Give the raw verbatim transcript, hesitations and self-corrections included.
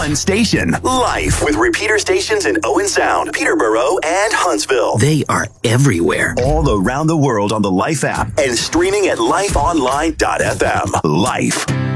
one station. Life with repeater stations in Owen Sound, Peterborough, and Huntsville. They are everywhere. All around the world on the Life app and streaming at life online dot f m. Life.